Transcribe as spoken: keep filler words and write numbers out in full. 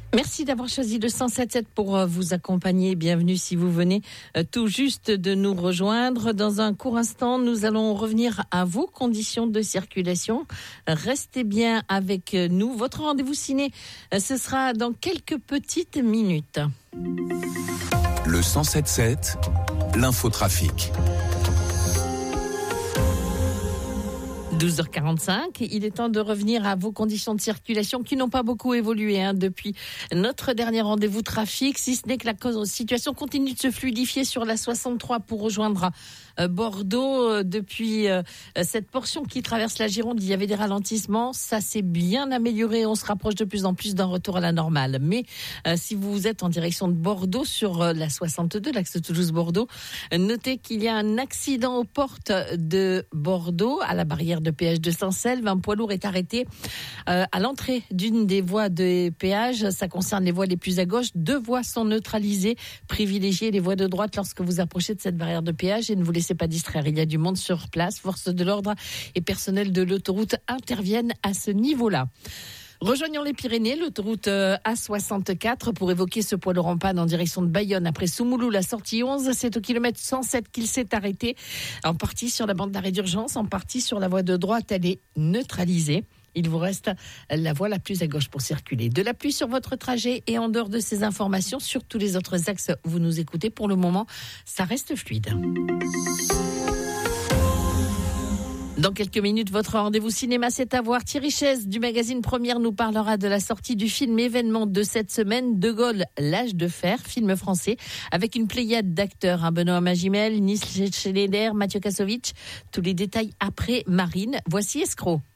Merci d'avoir choisi le cent sept sept pour vous accompagner. Bienvenue si vous venez tout juste de nous rejoindre. Dans un court instant, nous allons revenir à vos conditions de circulation. Restez bien avec nous. Votre rendez-vous ciné, ce sera dans quelques petites minutes. Le cent sept sept, l'infotrafic. douze heures quarante-cinq, il est temps de revenir à vos conditions de circulation qui n'ont pas beaucoup évolué hein, depuis notre dernier rendez-vous trafic, si ce n'est que la situation continue de se fluidifier sur la soixante-trois pour rejoindre euh, Bordeaux. Euh, depuis euh, cette portion qui traverse la Gironde, il y avait des ralentissements, ça s'est bien amélioré, on se rapproche de plus en plus d'un retour à la normale. Mais euh, si vous êtes en direction de Bordeaux sur euh, la soixante-deux, l'axe Toulouse-Bordeaux, euh, notez qu'il y a un accident aux portes de Bordeaux, à la barrière de péage de Saint-Selve. Un poids lourd est arrêté euh, à l'entrée d'une des voies de péage. Ça concerne les voies les plus à gauche. Deux voies sont neutralisées. Privilégiez les voies de droite lorsque vous approchez de cette barrière de péage et ne vous laissez pas distraire. Il y a du monde sur place. Forces de l'ordre et personnel de l'autoroute interviennent à ce niveau-là. Rejoignons les Pyrénées, l'autoroute A soixante-quatre pour évoquer ce poids lourd en panne en direction de Bayonne après Soumoulou, la sortie onze. C'est au kilomètre cent sept qu'il s'est arrêté, en partie sur la bande d'arrêt d'urgence, en partie sur la voie de droite. Elle est neutralisée. Il vous reste la voie la plus à gauche pour circuler. De la pluie sur votre trajet et en dehors de ces informations, sur tous les autres axes où vous nous écoutez, pour le moment, ça reste fluide. Dans quelques minutes, votre rendez-vous cinéma, c'est à voir. Thierry Chaise du magazine Première nous parlera de la sortie du film événement de cette semaine, De Gaulle, l'âge de fer, film français, avec une pléiade d'acteurs, hein, Benoît Magimel, Nils Schneider, Mathieu Kassovitch. Tous les détails après Marine. Voici Escroc.